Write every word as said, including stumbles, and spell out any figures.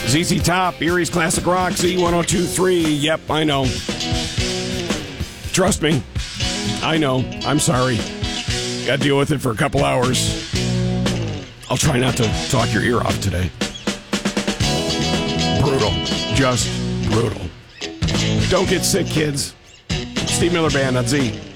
Z Z Top, Erie's Classic Rock, Z one oh two point three. Yep, I know. Trust me. I know. I'm sorry. Got to deal with it for a couple hours. I'll try not to talk your ear off today. Brutal. Just brutal. Don't get sick, kids. Steve Miller Band on Z.